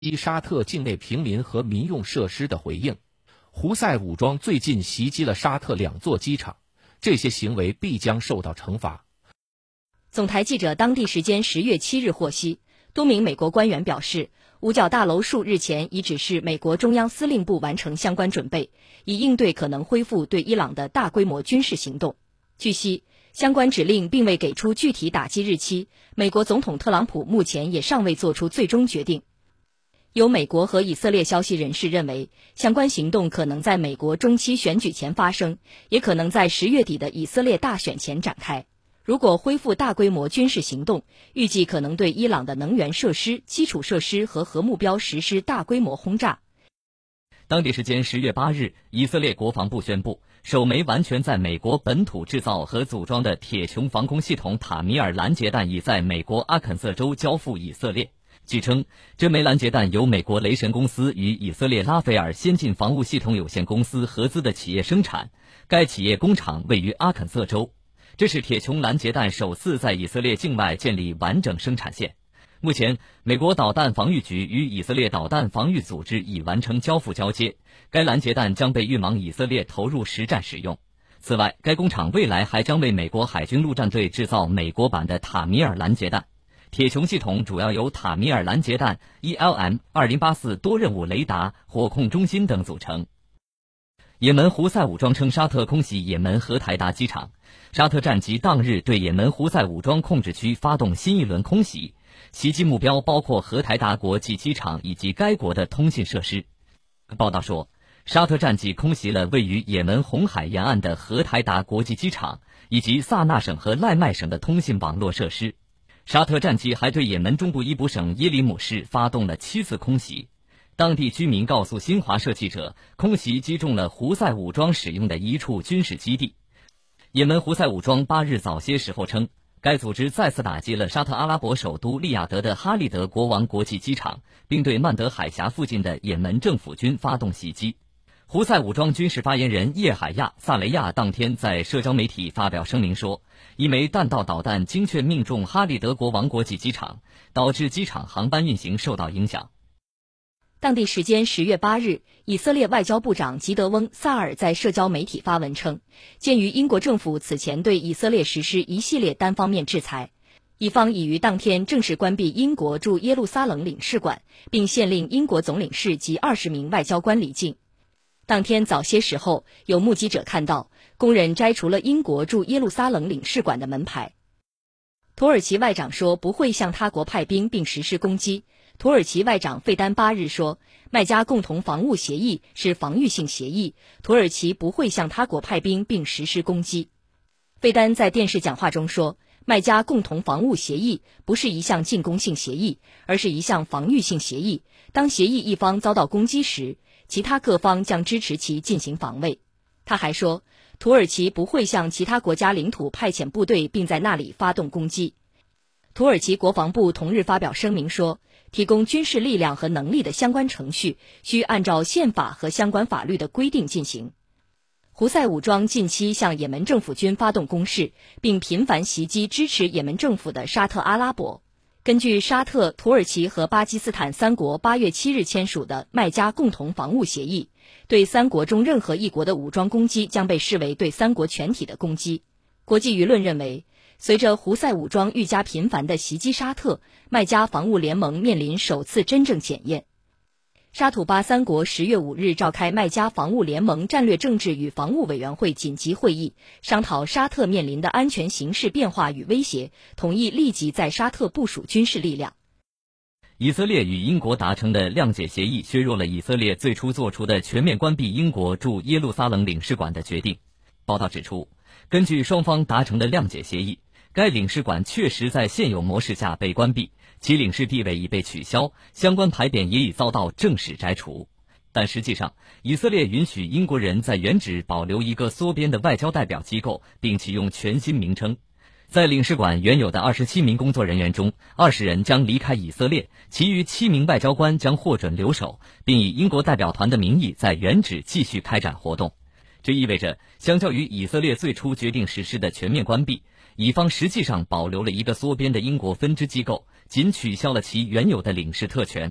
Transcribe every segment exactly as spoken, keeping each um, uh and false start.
击沙特境内平民和民用设施的回应。胡塞武装最近袭击了沙特两座机场，这些行为必将受到惩罚。 总台记者当地时间十月七日获悉，多名美国官员表示，五角大楼数日前已指示美国中央司令部完成相关准备，以应对可能恢复对伊朗的大规模军事行动。据悉，相关指令并未给出具体打击日期，美国总统特朗普目前也尚未做出最终决定。有美国和以色列消息人士认为，相关行动可能在美国中期选举前发生，也可能在十月底的以色列大选前展开。如果恢复大规模军事行动，预计可能对伊朗的能源设施、基础设施和核目标实施大规模轰炸。 当地时间十月八日，以色列国防部宣布，首枚完全在美国本土制造和组装的铁穹防空系统塔米尔拦截弹已在美国阿肯色州交付以色列。据称，这枚拦截弹由美国雷神公司与以色列拉斐尔先进防务系统有限公司合资的企业生产，该企业工厂位于阿肯色州。这是铁穹拦截弹首次在以色列境外建立完整生产线。目前，美国导弹防御局与以色列导弹防御组织已完成交付交接，该拦截弹将被运往以色列投入实战使用。此外，该工厂未来还将为美国海军陆战队制造美国版的塔米尔拦截弹。铁穹系统主要由塔米尔拦截弹、E L M 二零八四多任务雷达、火控中心等组成。也门胡塞武装称沙特空袭也门荷台达机场，沙特战机当日对也门胡塞武装控制区发动新一轮空袭，袭击目标包括荷台达国际机场以及该国的通信设施。报道说，沙特战机空袭了位于也门红海沿岸的荷台达国际机场以及萨那省和赖麦省的通信网络设施。沙特战机还对也门中部伊卜省耶里姆市发动了七次空袭。当地居民告诉新华社记者，空袭击中了胡塞武装使用的一处军事基地。也门胡塞武装八日早些时候称，该组织再次打击了沙特阿拉伯首都利雅得的哈利德国王国际机场，并对曼德海峡附近的也门政府军发动袭击。胡塞武装军事发言人叶海亚·萨雷亚当天在社交媒体发表声明说，一枚弹道导弹精确命中哈利德国王国际机场，导致机场航班运行受到影响。 当地时间十月八日，以色列外交部长吉德翁·萨尔在社交媒体发文称，鉴于英国政府此前对以色列实施一系列单方面制裁，以方已于当天正式关闭英国驻耶路撒冷领事馆，并限令英国总领事及二十名外交官离境。当天早些时候，有目击者看到工人摘除了英国驻耶路撒冷领事馆的门牌。土耳其外长说不会向他国派兵并实施攻击。土耳其外长费丹八日说，麦加共同防务协议是防御性协议，土耳其不会向他国派兵并实施攻击。费丹在电视讲话中说，麦加共同防务协议不是一项进攻性协议，而是一项防御性协议。当协议一方遭到攻击时，其他各方将支持其进行防卫。他还说，土耳其不会向其他国家领土派遣部队并在那里发动攻击。土耳其国防部同日发表声明说，提供军事力量和能力的相关程序需按照宪法和相关法律的规定进行。胡塞武装近期向也门政府军发动攻势，并频繁袭击支持也门政府的沙特阿拉伯。根据沙特、土耳其和巴基斯坦三国八月七日签署的麦加共同防务协议，对三国中任何一国的武装攻击将被视为对三国全体的攻击。国际舆论认为，随着胡塞武装愈加频繁地袭击沙特，麦加防务联盟面临首次真正检验。沙土巴三国十月五日召开麦加防务联盟战略政治与防务委员会紧急会议，商讨沙特面临的安全形势变化与威胁，同意立即在沙特部署军事力量。 以色列与英国达成的谅解协议削弱了以色列最初做出的全面关闭英国驻耶路撒冷领事馆的决定。报道指出，根据双方达成的谅解协议，该领事馆确实在现有模式下被关闭，其领事地位已被取消，相关牌匾也已遭到正式摘除。但实际上，以色列允许英国人在原址保留一个缩编的外交代表机构，并启用全新名称。在领事馆原有的二十七名工作人员中，二十人将离开以色列，其余七名外交官将获准留守，并以英国代表团的名义在原址继续开展活动。这意味着，相较于以色列最初决定实施的全面关闭，以方实际上保留了一个缩编的英国分支机构，仅取消了其原有的领事特权。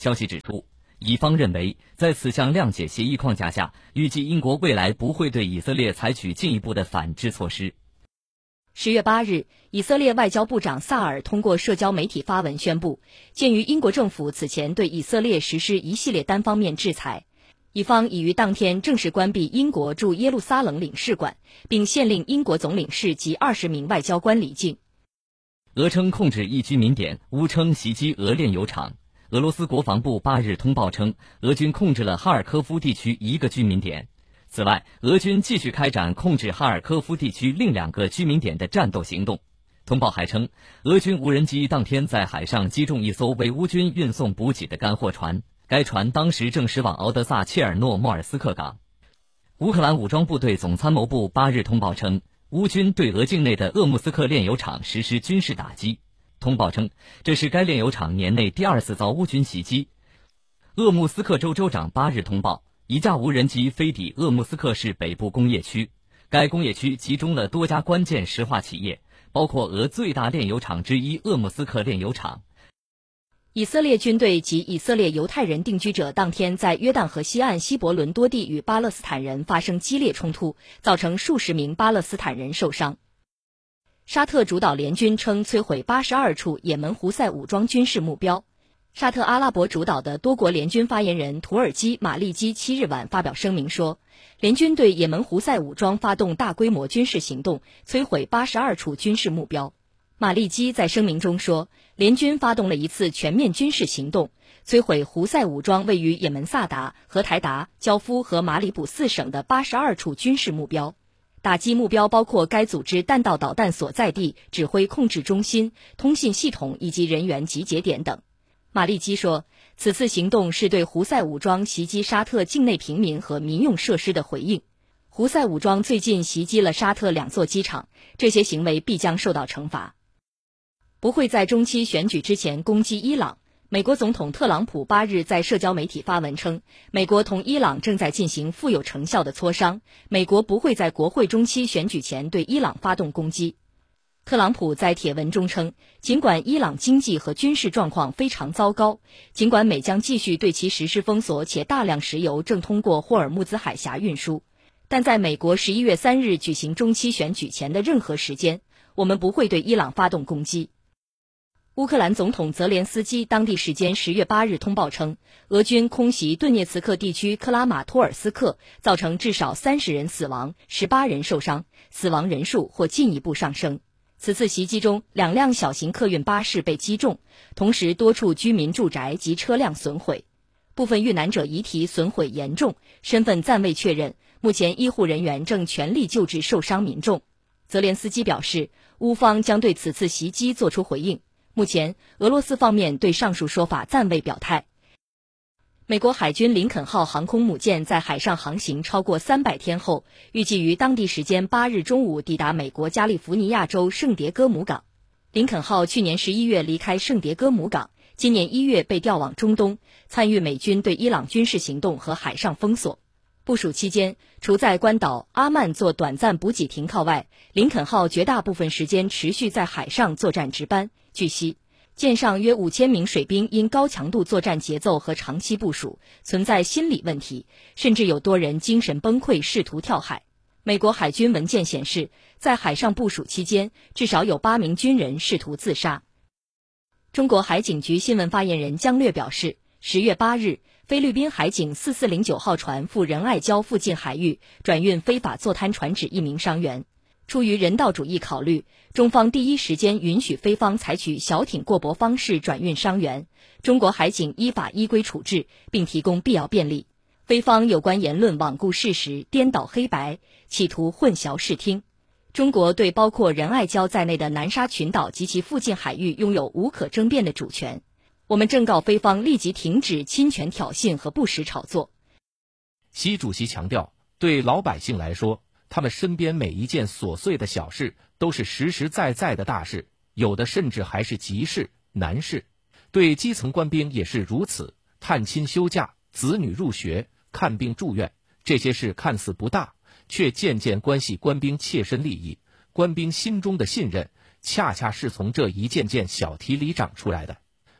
消息指出，以方认为，在此项谅解协议框架下，预计英国未来不会对以色列采取进一步的反制措施。 十月八日，以色列外交部长萨尔通过社交媒体发文宣布，鉴于英国政府此前对以色列实施一系列单方面制裁，以方已于当天正式关闭英国驻耶路撒冷领事馆，并限令英国总领事及二十名外交官离境。 俄称控制一居民点，乌称袭击俄炼油厂。俄罗斯国防部八日通报称，俄军控制了哈尔科夫地区一个居民点。此外，俄军继续开展控制哈尔科夫地区另两个居民点的战斗行动。通报还称，俄军无人机当天在海上击中一艘为乌军运送补给的干货船，该船当时正驶往敖德萨切尔诺莫尔斯克港。乌克兰武装部队总参谋部八日通报称，乌军对俄境内的鄂木斯克炼油厂实施军事打击。通报称，这是该炼油厂年内第二次遭乌军袭击。鄂木斯克州州长八日通报，一架无人机飞抵鄂木斯克市北部工业区，该工业区集中了多家关键石化企业，包括俄最大炼油厂之一鄂木斯克炼油厂。 以色列军队及以色列犹太人定居者当天在约旦河西岸西伯伦多地与巴勒斯坦人发生激烈冲突，造成数十名巴勒斯坦人受伤。沙特主导联军称摧毁八十二处也门胡塞武装军事目标。沙特阿拉伯主导的多国联军发言人土耳其马利基七日晚发表声明说，联军对也门胡塞武装发动大规模军事行动，摧毁八十二处军事目标。马利基在声明中说，联军发动了一次全面军事行动，摧毁胡塞武装位于也门萨达、和台达、焦夫和马里卜四省的八十二处军事目标。打击目标包括该组织弹道导弹所在地、指挥控制中心、通信系统以及人员集结点等。马利基说，此次行动是对胡塞武装袭击沙特境内平民和民用设施的回应。胡塞武装最近袭击了沙特两座机场，这些行为必将受到惩罚。不会在中期选举之前攻击伊朗。美国总统特朗普八日在社交媒体发文称，美国同伊朗正在进行富有成效的磋商，美国不会在国会中期选举前对伊朗发动攻击。特朗普在帖文中称，尽管伊朗经济和军事状况非常糟糕，尽管美将继续对其实施封锁，且大量石油正通过霍尔木兹海峡运输，但在美国十一月三日举行中期选举前的任何时间，我们不会对伊朗发动攻击。乌克兰总统泽连斯基当地时间十月八日通报称，俄军空袭顿涅茨克地区克拉马托尔斯克，造成至少三十人死亡，十八人受伤，死亡人数或进一步上升。此次袭击中，两辆小型客运巴士被击中，同时多处居民住宅及车辆损毁，部分遇难者遗体损毁严重，身份暂未确认，目前医护人员正全力救治受伤民众。泽连斯基表示，乌方将对此次袭击作出回应。目前，俄罗斯方面对上述说法暂未表态。美国海军林肯号航空母舰在海上航行超过三百天后，预计于当地时间八日中午抵达美国加利福尼亚州圣迭戈姆港。林肯号去年十一月离开圣迭戈姆港，今年一月被调往中东，参与美军对伊朗军事行动和海上封锁。部署期间，除在关岛阿曼做短暂补给停靠外，林肯号绝大部分时间持续在海上作战值班。据悉，舰上约五千名水兵因高强度作战节奏和长期部署存在心理问题，甚至有多人精神崩溃，试图跳海。美国海军文件显示，在海上部署期间，至少有八名军人试图自杀。中国海警局新闻发言人姜略表示，十月八日，菲律宾海警四四零九号船赴仁爱礁附近海域转运非法坐滩船只一名伤员。出于人道主义考虑，中方第一时间允许菲方采取小艇过驳方式转运伤员，中国海警依法依规处置，并提供必要便利。菲方有关言论罔顾事实，颠倒黑白，企图混淆视听。中国对包括仁爱礁在内的南沙群岛及其附近海域拥有无可争辩的主权。我们正告菲方立即停止侵权挑衅和不实炒作。 习主席强调，对老百姓来说，他们身边每一件琐碎的小事都是实实在在的大事，有的甚至还是急事、难事。对基层官兵也是如此，探亲休假、子女入学、看病住院，这些事看似不大，却渐渐关系官兵切身利益。官兵心中的信任，恰恰是从这一件件小题里长出来的。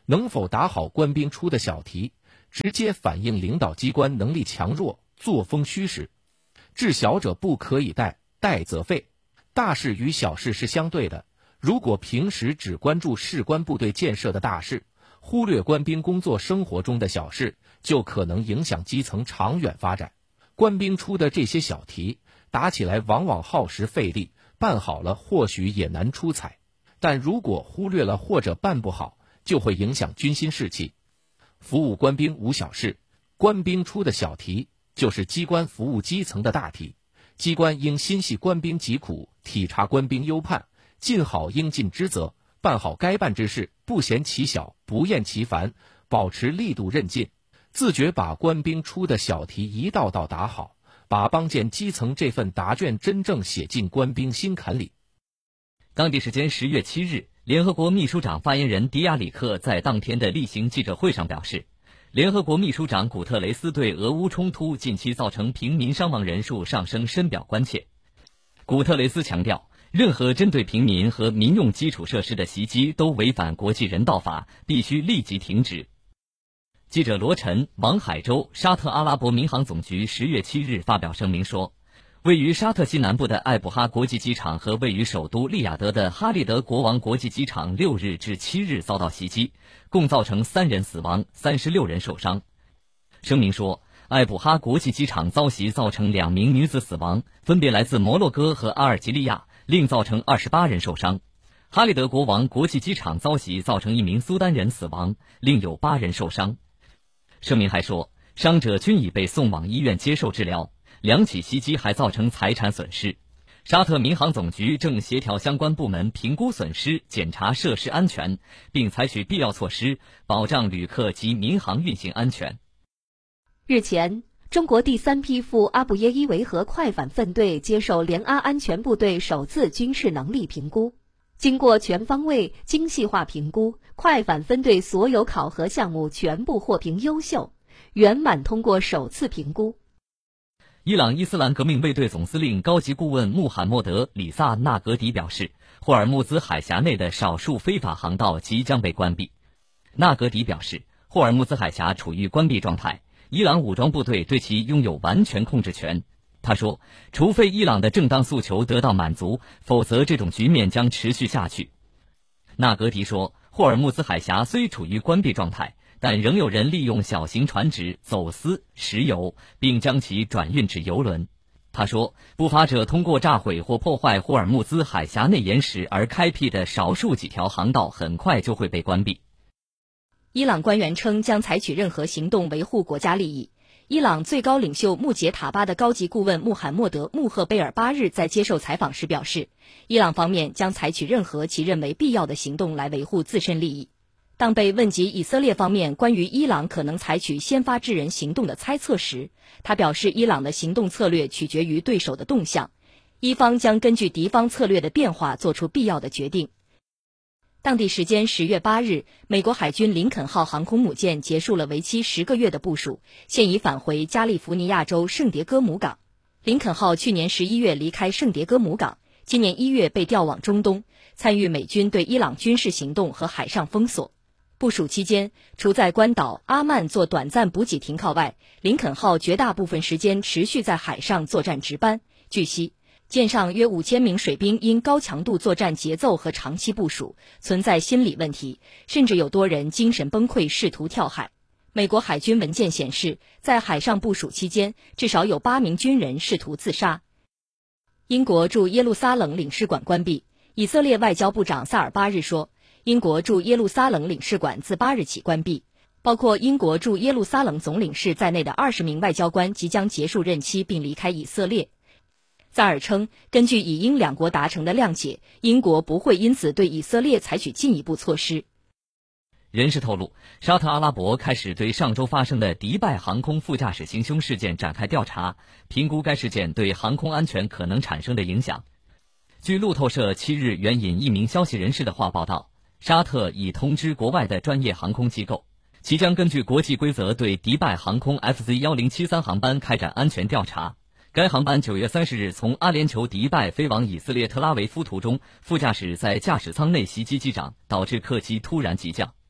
能否打好官兵出的小题，直接反映领导机关能力强弱、作风虚实。治小者不可以怠，怠则废。大事与小事是相对的，如果平时只关注士官部队建设的大事，忽略官兵工作生活中的小事，就可能影响基层长远发展。官兵出的这些小题，打起来往往耗时费力，办好了或许也难出彩，但如果忽略了或者办不好，就会影响军心士气。服务官兵无小事，官兵出的小题就是机关服务基层的大题。机关应心系官兵疾苦，体察官兵忧盼，尽好应尽之责，办好该办之事，不嫌其小，不厌其烦，保持力度韧劲，自觉把官兵出的小题一道道打好，把帮建基层这份答卷真正写进官兵心坎里。 当地时间十月七日，联合国秘书长发言人迪亚里克在当天的例行记者会上表示，联合国秘书长古特雷斯对俄乌冲突近期造成平民伤亡人数上升深表关切。古特雷斯强调，任何针对平民和民用基础设施的袭击都违反国际人道法，必须立即停止。记者罗晨、王海洲，沙特阿拉伯民航总局十月七日发表声明说，位于沙特西南部的艾布哈国际机场和位于首都利雅得的哈利德国王国际机场六日至七日遭到袭击，共造成三人死亡，三十六人受伤。声明说，艾布哈国际机场遭袭造成两名女子死亡，分别来自摩洛哥和阿尔及利亚，另造成二十八人受伤。哈利德国王国际机场遭袭造成一名苏丹人死亡，另有八人受伤。声明还说，伤者均已被送往医院接受治疗，两起袭击还造成财产损失。沙特民航总局正协调相关部门评估损失，检查设施安全，并采取必要措施，保障旅客及民航运行安全。 日前，中国第三批赴阿布耶伊维和快反分队接受联阿安全部队首次军事能力评估。经过全方位、精细化评估，快反分队所有考核项目全部获评优秀，圆满通过首次评估。 伊朗伊斯兰革命卫队总司令高级顾问穆罕默德·里萨纳格迪表示，霍尔木兹海峡内的少数非法航道即将被关闭。纳格迪表示，霍尔木兹海峡处于关闭状态，伊朗武装部队对其拥有完全控制权。他说，除非伊朗的正当诉求得到满足，否则这种局面将持续下去。纳格迪说，霍尔木兹海峡虽处于关闭状态，但仍有人利用小型船只走私石油，并将其转运至油轮。他说，不法者通过炸毁或破坏霍尔木兹海峡内岩石而开辟的少数几条航道很快就会被关闭。 伊朗官员称将采取任何行动维护国家利益。伊朗最高领袖穆杰塔巴的高级顾问穆罕默德·穆赫贝尔八日在接受采访时表示，伊朗方面将采取任何其认为必要的行动来维护自身利益。当被问及以色列方面关于伊朗可能采取先发制人行动的猜测时，他表示伊朗的行动策略取决于对手的动向，伊方将根据敌方策略的变化做出必要的决定。当地时间十月八日，美国海军林肯号航空母舰结束了为期十个月的部署，现已返回加利福尼亚州圣迭戈姆港。林肯号去年十一月离开圣迭戈姆港，今年一月被调往中东，参与美军对伊朗军事行动和海上封锁。部署期间，除在关岛阿曼做短暂补给停靠外，林肯号绝大部分时间持续在海上作战值班。据悉，舰上约五千名水兵因高强度作战节奏和长期部署，存在心理问题，甚至有多人精神崩溃，试图跳海。美国海军文件显示，在海上部署期间，至少有八名军人试图自杀。英国驻耶路撒冷领事馆关闭。以色列外交部长萨尔八日说，英国驻耶路撒冷领事馆自八日起关闭，包括英国驻耶路撒冷总领事在内的二十名外交官即将结束任期并离开以色列。萨尔称，根据以英两国达成的谅解，英国不会因此对以色列采取进一步措施。 人士透露，沙特阿拉伯开始对上周发生的迪拜航空副驾驶行凶事件展开调查，评估该事件对航空安全可能产生的影响。据路透社七日援引一名消息人士的话报道，沙特已通知国外的专业航空机构，其将根据国际规则对迪拜航空 F Z 一零七三 航班开展安全调查。该航班九月三十日从阿联酋迪拜飞往以色列特拉维夫途中，副驾驶在驾驶舱内袭击机长，导致客机突然急降。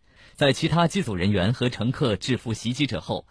在其他机组人员和乘客制服袭击者后，